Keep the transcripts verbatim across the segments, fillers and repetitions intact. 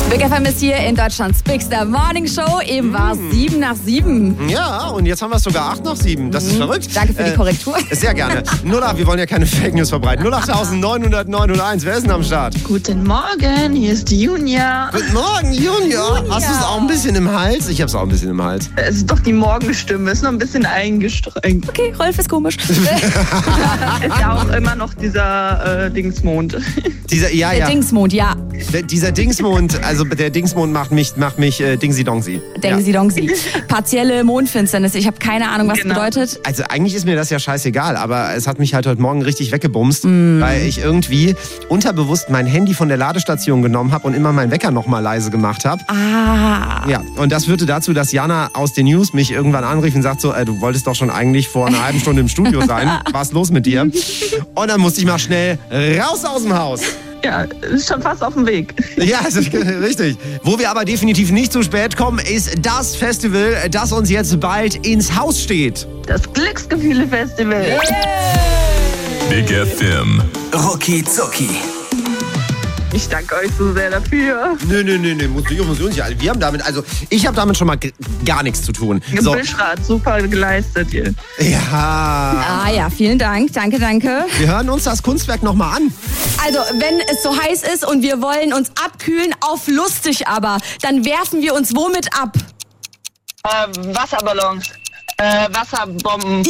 Big F M ist hier in Deutschlands Bigster Morning Show. Eben war es sieben nach sieben. Ja, und jetzt haben wir es sogar acht nach sieben. Das ist Mhm. verrückt. Danke für die Äh, Korrektur. Sehr gerne. null acht, wir wollen ja keine Fake News verbreiten. null acht neun null null neun null eins. Wer ist denn am Start? Guten Morgen, hier ist die Junia. Guten Morgen, Junior. Hast du es auch ein bisschen im Hals? Ich hab's auch ein bisschen im Hals. Es ist doch die Morgenstimme, ist noch ein bisschen eingestrengt. Okay, Rolf ist komisch. Ist ja auch immer noch dieser äh, Dingsmond. Dieser, ja, Der ja. Dingsmond, ja. Der, dieser Dingsmond, also der Dingsmond macht mich, macht mich äh, Dingsi-Dongsi. Denken Sie, Dongsi. Partielle Mondfinsternis. Ich habe keine Ahnung, was Genau. bedeutet. Also eigentlich ist mir das ja scheißegal, aber es hat mich halt heute Morgen richtig weggebumst, mm. weil ich irgendwie unterbewusst mein Handy von der Ladestation genommen habe und immer meinen Wecker nochmal leise gemacht habe. Ah. Ja, und das führte dazu, dass Jana aus den News mich irgendwann anrief und sagt so, äh, du wolltest doch schon eigentlich vor einer halben Stunde im Studio sein. Was ist los mit dir? Und dann musste ich mal schnell raus aus dem Haus. Ja, ist schon fast auf dem Weg. Ja, das ist richtig. Wo wir aber definitiv nicht zu spät kommen, ist das Festival, das uns jetzt bald ins Haus steht. Das Glücksgefühle-Festival. Big F M. Rucki Zucki. Ich danke euch so sehr dafür. Nö, nö, nö, nö, muss ich, muss ich uns ja. Wir haben damit, also ich habe damit schon mal g- gar nichts zu tun. So. Bischrad, super geleistet ihr. Ja. Ah ja, vielen Dank. Danke, danke. Wir hören uns das Kunstwerk nochmal an. Also, wenn es so heiß ist und wir wollen uns abkühlen, auf lustig aber, dann werfen wir uns womit ab? Äh, Wasserballons. Äh, Wasserbomben.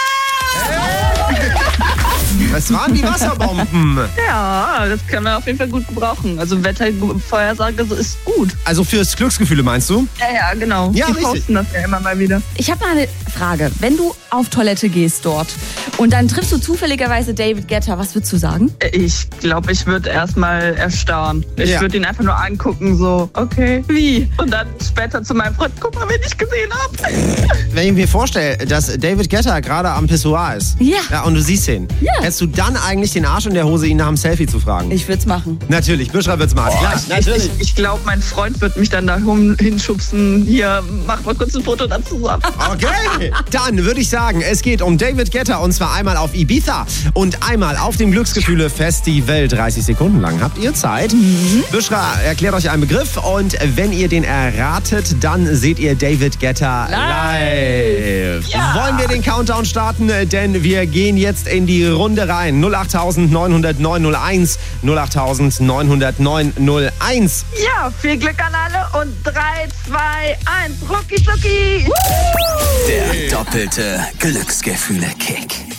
Das waren die Wasserbomben. Ja, das können wir auf jeden Fall gut gebrauchen. Also Wettervorhersage ist gut. Also fürs Glücksgefühle meinst du? Ja, ja, genau. Ja, Die richtig. posten das ja immer mal wieder. Ich habe mal eine Frage. Wenn du auf Toilette gehst dort und dann triffst du zufälligerweise David Guetta, was würdest du sagen? Ich glaube, ich würde erstmal erstarren. Ich Ja. würde ihn einfach nur angucken, so, okay. Wie? Und dann später zu meinem Freund, guck mal, wen ich gesehen habe. Wenn ich mir vorstelle, dass David Guetta gerade am Pissoir ist. Ja. Ja. Und du siehst ihn. Ja. Hättest du dann eigentlich den Arsch in der Hose, ihn nach dem Selfie zu fragen? Ich würde es machen. Natürlich, Büschra wird's machen. Klar, Ich, natürlich. ich, ich glaube, mein Freund wird mich dann da hum- hinschubsen. Hier, mach mal kurz ein Foto dann zusammen. Okay, dann würde ich sagen, es geht um David Guetta und zwar einmal auf Ibiza und einmal auf dem Glücksgefühle-Festival. dreißig Sekunden lang habt ihr Zeit. Mhm. Büschra erklärt euch einen Begriff und wenn ihr den erratet, dann seht ihr David Guetta live. Ja. Wollen wir den Countdown starten? Denn wir gehen jetzt in die Runde rein. null acht neun null null neun null eins, null acht neun null null neun null eins. Ja, viel Glück an alle und drei, zwei, eins, rucki zucki. Der doppelte Glücksgefühle-Kick.